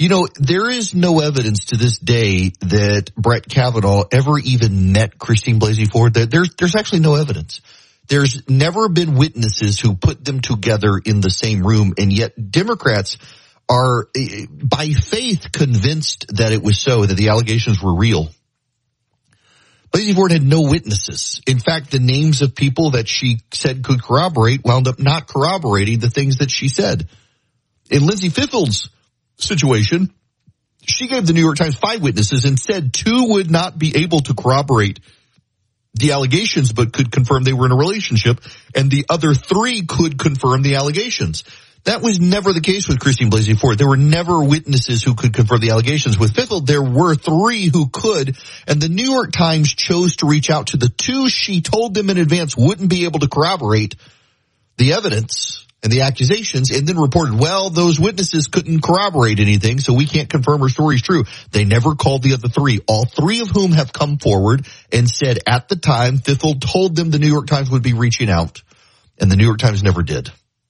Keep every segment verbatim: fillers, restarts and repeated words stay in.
You know, there is no evidence to this day that Brett Kavanaugh ever even met Christine Blasey Ford. There's, there's actually no evidence. There's never been witnesses who put them together in the same room, and yet Democrats are, by faith, convinced that it was so, that the allegations were real. Blasey Ford had no witnesses. In fact, the names of people that she said could corroborate wound up not corroborating the things that she said. In Lindsay Fiffield's situation, she gave the New York Times five witnesses and said two would not be able to corroborate the allegations but could confirm they were in a relationship, and the other three could confirm the allegations. That was never the case with Christine Blasey Ford. There were never witnesses who could confirm the allegations. With Fiffield, there were three who could, and the New York Times chose to reach out to the two she told them in advance wouldn't be able to corroborate the evidence and the accusations, and then reported, well, those witnesses couldn't corroborate anything, so we can't confirm her story's true. They never called the other three, all three of whom have come forward and said at the time Fiffield told them the New York Times would be reaching out, and the New York Times never did.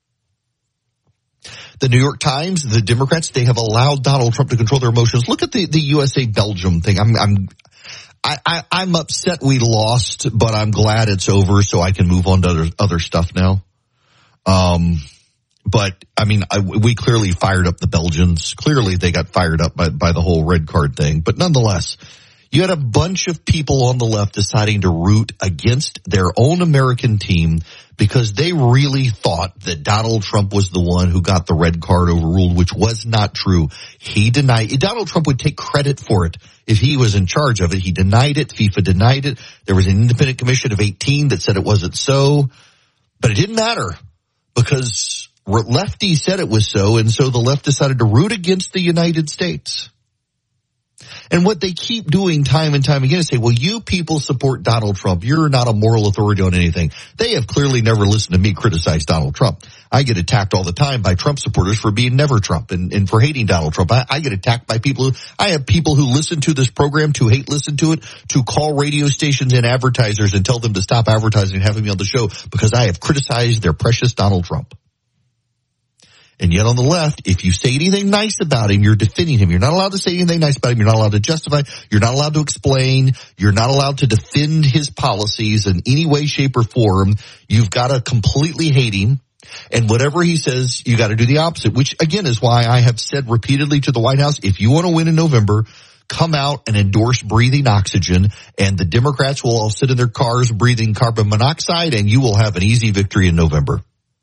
The New York Times, the Democrats, they have allowed Donald Trump to control their emotions. Look at the, the U S A Belgium thing. I'm, I'm, I, I, I'm upset we lost, but I'm glad it's over so I can move on to other, other stuff now. Um, but I mean, I, we clearly fired up the Belgians. Clearly they got fired up by, by the whole red card thing. But nonetheless, you had a bunch of people on the left deciding to root against their own American team because they really thought that Donald Trump was the one who got the red card overruled, which was not true. He denied, Donald Trump would take credit for it if he was in charge of it. He denied it. FIFA denied it. There was an independent commission of eighteen that said it wasn't so, but it didn't matter because lefty said it was so, and so the left decided to root against the United States. And what they keep doing time and time again is say, well, you people support Donald Trump. You're not a moral authority on anything. They have clearly never listened to me criticize Donald Trump. I get attacked all the time by Trump supporters for being never Trump and, and for hating Donald Trump. I, I get attacked by people who, I have people who listen to this program, to hate listen to it, to call radio stations and advertisers and tell them to stop advertising and having me on the show because I have criticized their precious Donald Trump. And yet on the left, if you say anything nice about him, you're defending him. You're not allowed to say anything nice about him. You're not allowed to justify. You're not allowed to explain. You're not allowed to defend his policies in any way, shape, or form. You've got to completely hate him. And whatever he says, you got to do the opposite, which again is why I have said repeatedly to the White House, if you want to win in November, come out and endorse breathing oxygen, and the Democrats will all sit in their cars breathing carbon monoxide, and you will have an easy victory in November.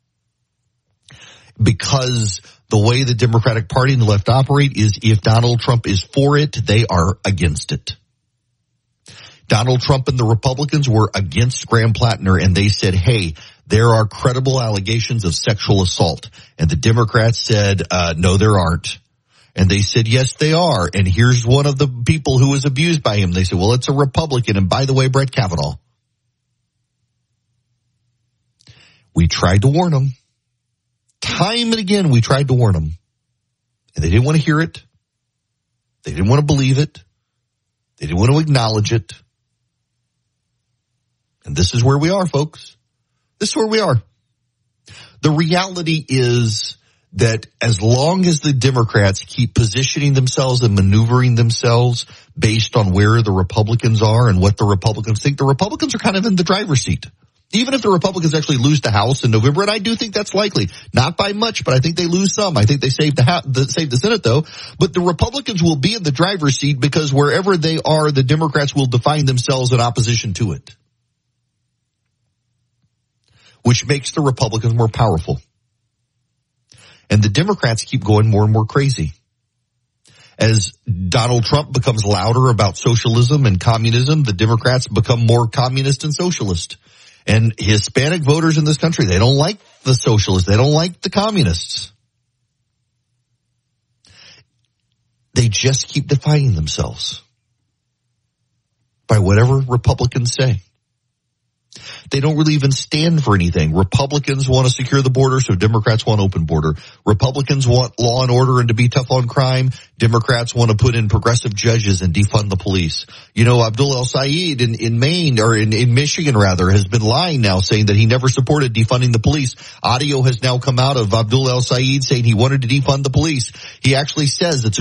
Because the way the Democratic Party and the left operate is if Donald Trump is for it, they are against it. Donald Trump and the Republicans were against Graham Plattner, and they said, hey, there are credible allegations of sexual assault. And the Democrats said, uh, no, there aren't. And they said, yes, they are. And here's one of the people who was abused by him. They said, well, it's a Republican. And by the way, Brett Kavanaugh. We tried to warn them. Time and again, we tried to warn them, and they didn't want to hear it. They didn't want to believe it. They didn't want to acknowledge it. And this is where we are, folks. This is where we are. The reality is that as long as the Democrats keep positioning themselves and maneuvering themselves based on where the Republicans are and what the Republicans think, the Republicans are kind of in the driver's seat. Even if the Republicans actually lose the House in November, and I do think that's likely, not by much, but I think they lose some. I think they save the, ha- the save the Senate, though. But the Republicans will be in the driver's seat because wherever they are, the Democrats will define themselves in opposition to it, which makes the Republicans more powerful. And the Democrats keep going more and more crazy. As Donald Trump becomes louder about socialism and communism, the Democrats become more communist and socialist. And Hispanic voters in this country, they don't like the socialists. They don't like the communists. They just keep defining themselves by whatever Republicans say. They don't really even stand for anything. Republicans want to secure the border, so Democrats want open border. Republicans want law and order and to be tough on crime. Democrats want to put in progressive judges and defund the police. You know, Abdul El-Sayed in, in Maine, or in, in Michigan rather, has been lying now, saying that he never supported defunding the police. Audio has now come out of Abdul El-Sayed saying he wanted to defund the police. He actually says it's a